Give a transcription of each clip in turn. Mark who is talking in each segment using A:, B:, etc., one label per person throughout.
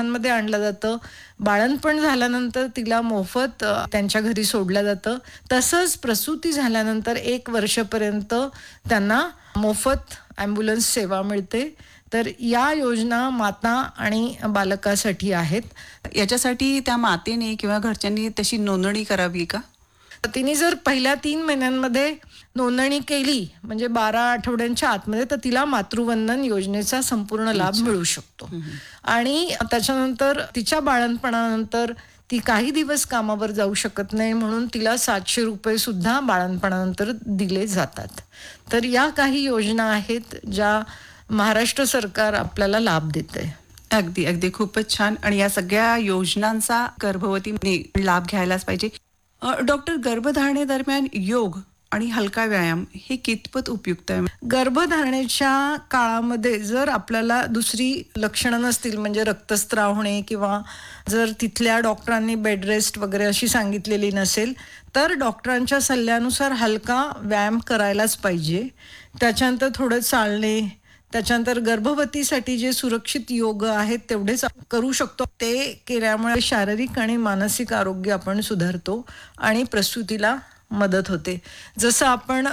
A: गृहांमध्ये आणलं जातं. बाळंतपण झाल्यानंतर तिला मोफत त्यांच्या घरी सोडलं जातं. तसंच प्रसूती झाल्यानंतर 1 वर्षापर्यंत त्यांना मोफत ॲम्ब्युलन्स सेवा मिळते. तर या योजना माता आणि बालकासाठी आहेत.
B: याच्यासाठी त्या मातेने किंवा घरच्यांनी तशी नोंदणी करावी का?
A: तिने जर पहिल्या 3 महिन्यांमध्ये नोंदणी केली म्हणजे 12 आठवड्यांच्या आतमध्ये, तर तिला मातृवंदन योजनेचा संपूर्ण लाभ मिळू शकतो. आणि त्याच्यानंतर तिच्या बाळंतपणानंतर ती काही दिवस कामावर जाऊ शकत नाही, म्हणून तिला 700 रुपये सुद्धा बाळंतपणानंतर दिले जातात. तर या काही योजना आहेत ज्या महाराष्ट्र सरकार आपल्याला लाभ देते.
B: अगदी अगदी खूपच छान. आणि या सगळ्या योजनांचा गर्भवतीने लाभ घ्यायलाच पाहिजे. डॉक्टर, गर्भधारणेदरम्यान योग आणि हलका व्यायाम हे कितपत उपयुक्त आहे?
A: गर्भधारणेच्या काळामध्ये जर आपल्याला दुसरी लक्षणं नसतील, म्हणजे रक्तस्राव होणे किंवा जर तिथल्या डॉक्टरांनी बेड रेस्ट वगैरे अशी सांगितलेली नसेल, तर डॉक्टरांच्या सल्ल्यानुसार हलका व्यायाम करायलाच पाहिजे. त्याच्यानंतर थोडं चालणे, त्याच्यानंतर गर्भवतीसाठी जे सुरक्षित योग आहेत तेवढेच करू शकतो. ते केल्यामुळे शारीरिक आणि मानसिक आरोग्य आपण सुधारतो आणि प्रसूतीला मदत होते. जसं आपण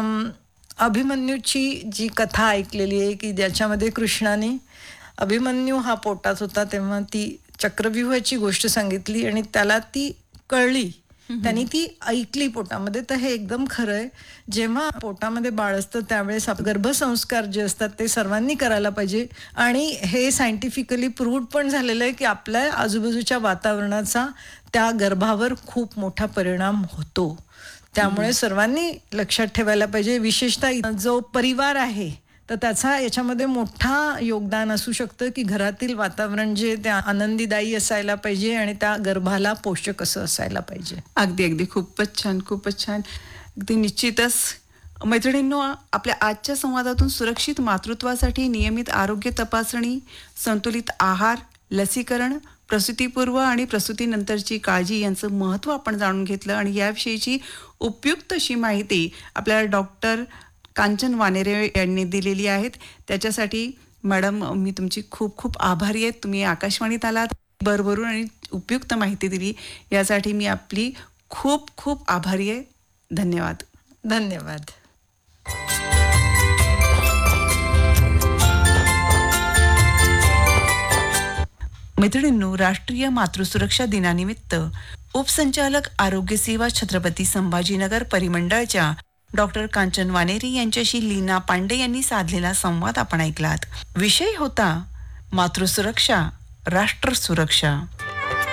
A: अभिमन्यूची जी कथा ऐकलेली आहे की ज्याच्यामध्ये कृष्णाने अभिमन्यू हा पोटात होता तेव्हा ती चक्रव्यूहाची गोष्ट सांगितली आणि त्याला ती कळली, त्यांनी ती ऐकली पोटामध्ये. तर हे एकदम खरं आहे. जेव्हा पोटामध्ये बाळ असतं त्यावेळेस गर्भसंस्कार जे असतात ते सर्वांनी करायला पाहिजे. आणि हे सायंटिफिकली प्रूव्ड पण झालेलं आहे की आपल्या आजूबाजूच्या वातावरणाचा त्या गर्भावर खूप मोठा परिणाम होतो. त्यामुळे सर्वांनी लक्षात ठेवायला पाहिजे. विशेषतः जो परिवार आहे तर त्याचा याच्यामध्ये मोठा योगदान असू शकतं की घरातील वातावरण जे त्या आनंदीदायी असायला पाहिजे आणि त्या गर्भाला पोषक असं असायला पाहिजे.
B: अगदी अगदी खूपच छान खूपच छान. अगदी निश्चितच. मैत्रिणींनो, आपल्या आजच्या संवादातून सुरक्षित मातृत्वासाठी नियमित आरोग्य तपासणी, संतुलित आहार, लसीकरण, प्रसूतीपूर्व आणि प्रसूतीनंतरची काळजी यांचं महत्त्व आपण जाणून घेतलं. आणि याविषयीची उपयुक्त अशी माहिती आपल्याला डॉक्टर कांचन वानेरे यांनी दिलेली आहेत. त्याच्यासाठी मॅडम मी तुमची खूप खूप आभारी आहे. तुम्ही आकाशवाणीत आलात, भरभरून आणि उपयुक्त माहिती दिली, यासाठी मी आपली खूप खूप आभारी आहे. धन्यवाद.
A: धन्यवाद.
B: मैत्रिणींनो, राष्ट्रीय मातृसुरक्षा दिनानिमित्त उपसंचालक आरोग्य सेवा छत्रपती संभाजीनगर परिमंडळच्या डॉक्टर कांचन वानेरी यांच्याशी लीना पांडे यांनी साधलेला संवाद आपण ऐकलात. विषय होता मातृसुरक्षा, राष्ट्र सुरक्षा.